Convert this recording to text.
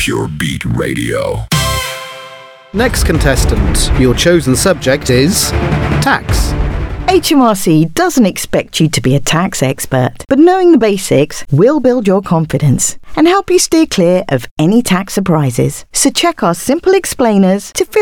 Pure Beat Radio. Next contestant, your chosen subject is tax. HMRC doesn't expect you to be a tax expert, but knowing the basics will build your confidence and help you steer clear of any tax surprises. So check our simple explainers to